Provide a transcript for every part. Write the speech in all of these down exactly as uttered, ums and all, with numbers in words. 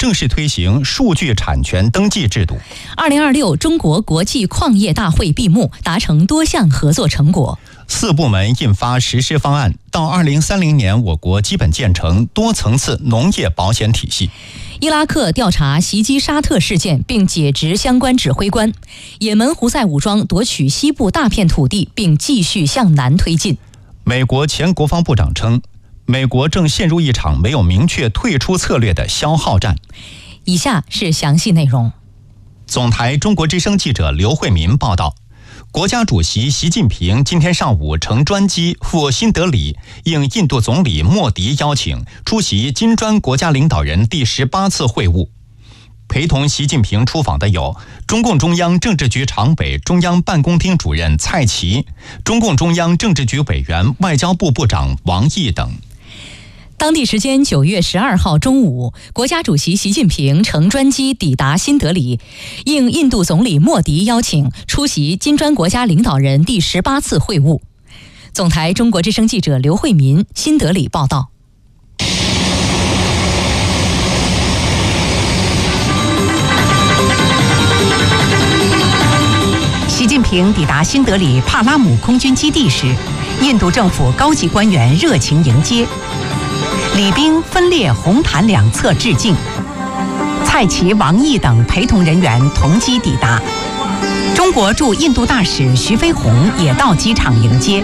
正式推行数据产权登记制度。 二零二六中国国际矿业大会闭幕，达成多项合作成果。 四部门印发实施方案，到二零三零年，我国基本建成多层次农业保险体系。 伊拉克调查袭击沙特事件并解职相关指挥官。也门胡塞武装夺取西部大片土地并继续向南推进。 美国前国防部长称，美国正陷入一场没有明确退出策略的消耗战。 以下是详细内容。 总台中国之声记者刘慧民报道，国家主席习近平今天上午乘专机赴新德里，应印度总理莫迪邀请，出席金砖国家领导人第十八次会晤。陪同习近平出访的有中共中央政治局常委、中央办公厅主任蔡奇、中共中央政治局委员、外交部部长王毅等。 当地时间九月十二号中午，国家主席习近平乘专机抵达新德里，应印度总理莫迪邀请，出席金砖国家领导人第十八次会晤。总台中国之声记者刘慧民新德里报道。 习近平抵达新德里帕拉姆空军基地时，印度政府高级官员热情迎接。礼宾分列红毯两侧致敬，蔡奇、王毅等陪同人员同机抵达。中国驻印度大使徐飞鸿也到机场迎接。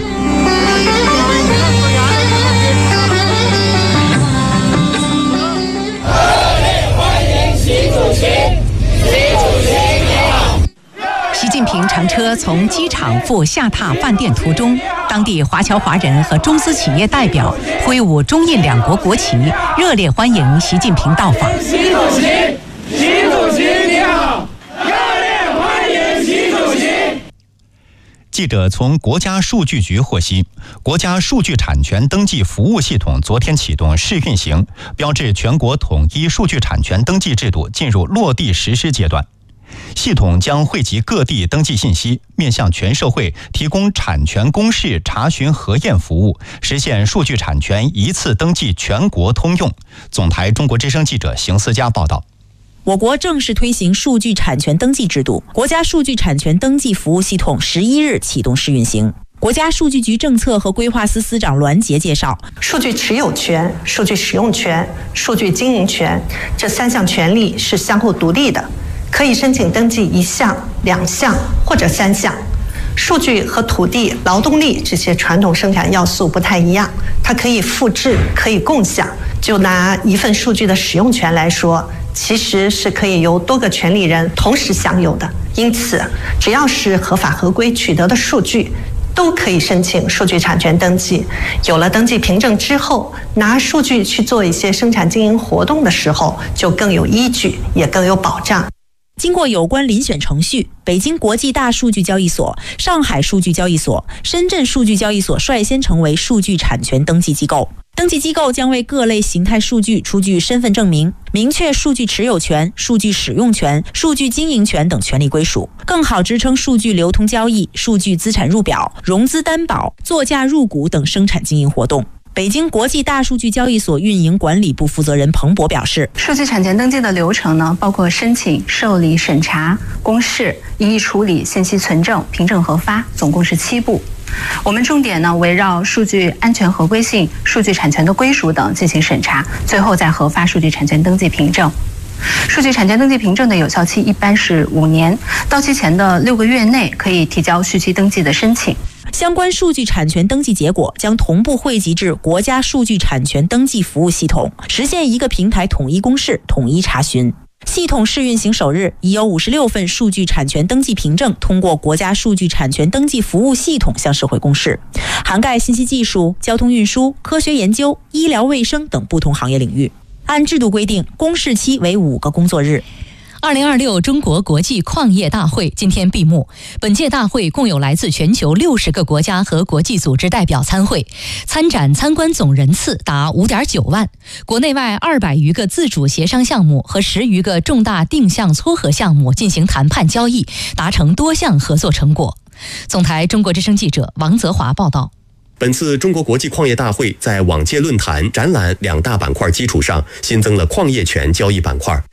热烈欢迎习主席，习主席你好。 习近平乘车从机场赴下榻饭店途中，当地华侨华人和中资企业代表挥舞中印两国国旗，热烈欢迎习近平到访。 习主席，习主席你好，热烈欢迎习主席。 记者从国家数据局获悉，国家数据产权登记服务系统昨天启动试运行，标志全国统一数据产权登记制度进入落地实施阶段。系统将汇集各地登记信息，面向全社会提供产权公示查询核验服务，实现数据产权一次登记全国通用。总台中国之声记者邢思佳报道。 我国正式推行数据产权登记制度，国家数据产权登记服务系统十一日启动试运行。国家数据局政策和规划司司长栾杰介绍， 数据持有权、数据使用权、数据经营权这三项权利是相互独立的，可以申请登记一项、两项或者三项。数据和土地、劳动力这些传统生产要素不太一样，它可以复制，可以共享。就拿一份数据的使用权来说，其实是可以由多个权利人同时享有的。因此，只要是合法合规取得的数据，都可以申请数据产权登记。有了登记凭证之后，拿数据去做一些生产经营活动的时候，就更有依据，也更有保障。 经过有关遴选程序，北京国际大数据交易所、上海数据交易所、深圳数据交易所率先成为数据产权登记机构。登记机构将为各类形态数据出具身份证明，明确数据持有权、数据使用权、数据经营权等权利归属，更好支撑数据流通交易、数据资产入表、融资担保、作价入股等生产经营活动。北京国际大数据交易所运营管理部负责人彭博表示， 数据产权登记的流程呢，包括申请、受理、审查、公示、一一处理、信息存证、凭证核发，总共是七步。我们重点呢围绕数据安全合规性、数据产权的归属等进行审查，最后再核发数据产权登记凭证。数据产权登记凭证的有效期一般是五年，到期前的六个月内可以提交续期登记的申请。 相关数据产权登记结果将同步汇集至国家数据产权登记服务系统，实现一个平台统一公示、统一查询。系统试运行首日，已有五十六份数据产权登记凭证通过国家数据产权登记服务系统向社会公示，涵盖信息技术、交通运输、科学研究、医疗卫生等不同行业领域。按制度规定，公示期为五个工作日。 二零二六中国国际矿业大会今天闭幕。本届大会共有来自全球六十个国家和国际组织代表参会，参展参观总人次达五点九万，国内外二百余个自主协商项目和十余个重大定向撮合项目进行谈判交易，达成多项合作成果。总台中国之声记者王泽华报道。 本次中国国际矿业大会在往届论坛、展览两大板块基础上，新增了矿业权交易板块，